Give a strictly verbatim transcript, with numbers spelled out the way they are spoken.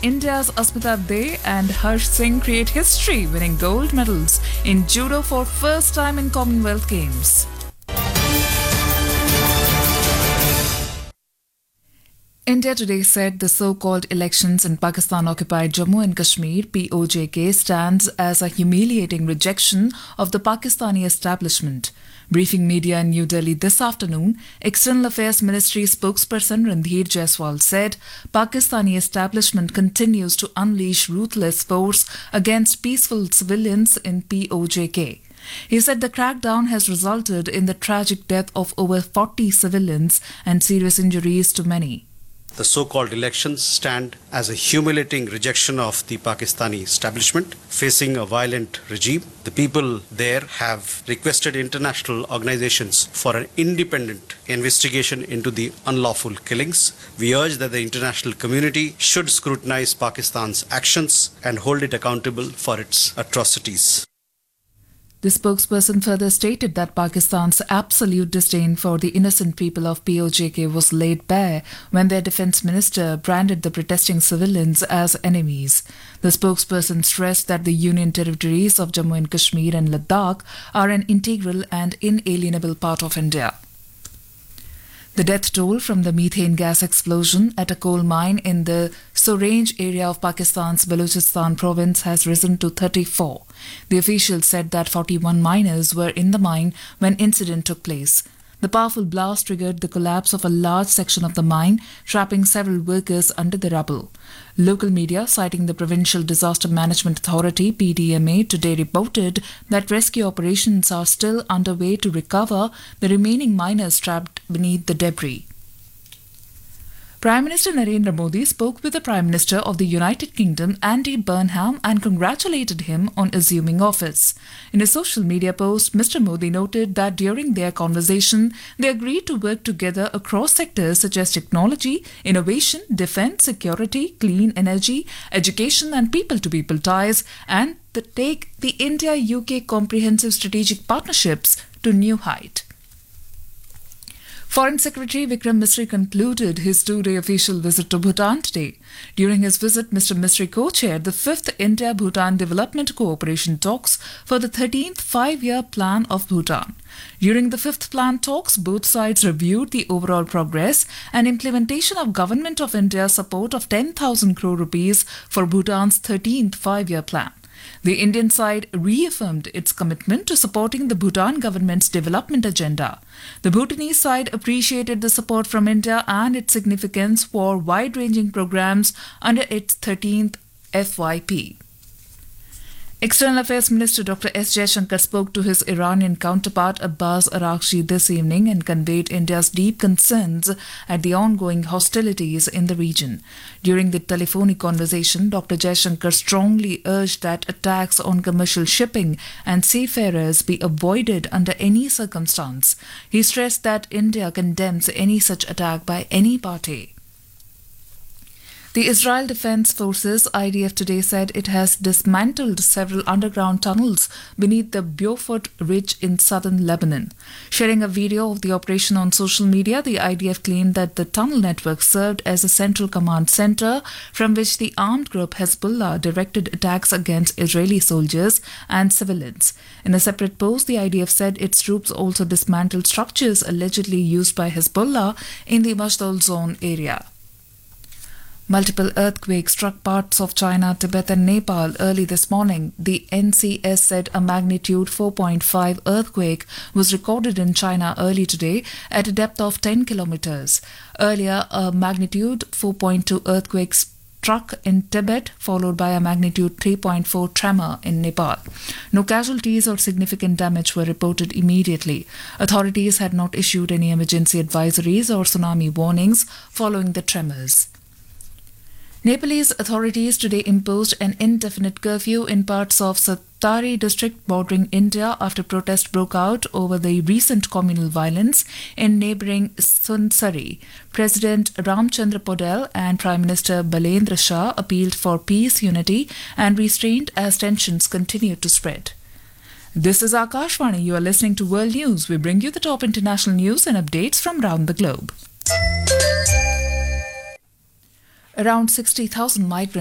India's Asmita Dey and Harsh Singh create history, winning gold medals in judo for first time in Commonwealth Games. India today said the so-called elections in Pakistan-occupied Jammu and Kashmir (P O J K) stands as a humiliating rejection of the Pakistani establishment. Briefing media in New Delhi this afternoon, External Affairs Ministry spokesperson Randhir Jaiswal said Pakistani establishment continues to unleash ruthless force against peaceful civilians in P O J K. He said the crackdown has resulted in the tragic death of over forty civilians and serious injuries to many. The so-called elections stand as a humiliating rejection of the Pakistani establishment facing a violent regime. The people there have requested international organizations for an independent investigation into the unlawful killings. We urge that the international community should scrutinize Pakistan's actions and hold it accountable for its atrocities. The spokesperson further stated that Pakistan's absolute disdain for the innocent people of P O J K was laid bare when their defense minister branded the protesting civilians as enemies. The spokesperson stressed that the Union territories of Jammu and Kashmir and Ladakh are an integral and inalienable part of India. The death toll from the methane gas explosion at a coal mine in the Sorange area of Pakistan's Balochistan province has risen to thirty-four. The officials said that forty-one miners were in the mine when incident took place. The powerful blast triggered the collapse of a large section of the mine, trapping several workers under the rubble. Local media, citing the Provincial Disaster Management Authority (P D M A), today reported that rescue operations are still underway to recover the remaining miners trapped beneath the debris. Prime Minister Narendra Modi spoke with the Prime Minister of the United Kingdom, Andy Burnham, and congratulated him on assuming office. In a social media post, Mister Modi noted that during their conversation, they agreed to work together across sectors such as technology, innovation, defence, security, clean energy, education and people-to-people ties, and to take the India-U K comprehensive strategic partnerships to new height. Foreign Secretary Vikram Misri concluded his two-day official visit to Bhutan today. During his visit, Mister Misri co-chaired the fifth India-Bhutan Development Cooperation Talks for the thirteenth five-year plan of Bhutan. During the fifth plan talks, both sides reviewed the overall progress and implementation of Government of India's support of ten thousand crore rupees for Bhutan's thirteenth five-year plan. The Indian side reaffirmed its commitment to supporting the Bhutan government's development agenda. The Bhutanese side appreciated the support from India and its significance for wide-ranging programs under its thirteenth F Y P. External Affairs Minister Doctor S Jaishankar spoke to his Iranian counterpart Abbas Araghchi this evening and conveyed India's deep concerns at the ongoing hostilities in the region. During the telephonic conversation, Doctor Jaishankar strongly urged that attacks on commercial shipping and seafarers be avoided under any circumstance. He stressed that India condemns any such attack by any party. The Israel Defense Forces I D F today said it has dismantled several underground tunnels beneath the Beaufort Ridge in southern Lebanon. Sharing a video of the operation on social media, the I D F claimed that the tunnel network served as a central command center from which the armed group Hezbollah directed attacks against Israeli soldiers and civilians. In a separate post, the I D F said its troops also dismantled structures allegedly used by Hezbollah in the Mashdal zone area. Multiple earthquakes struck parts of China, Tibet and Nepal early this morning. The N C S said a magnitude four point five earthquake was recorded in China early today at a depth of ten kilometers. Earlier, a magnitude four point two earthquake struck in Tibet, followed by a magnitude three point four tremor in Nepal. No casualties or significant damage were reported immediately. Authorities had not issued any emergency advisories or tsunami warnings following the tremors. Nepalese authorities today imposed an indefinite curfew in parts of Satari district bordering India after protests broke out over the recent communal violence in neighbouring Sunsari. President Ramchandra Podel and Prime Minister Balendra Shah appealed for peace, unity and restraint as tensions continued to spread. This is Akashvani. You are listening to World News. We bring you the top international news and updates from around the globe. Around sixty thousand migrants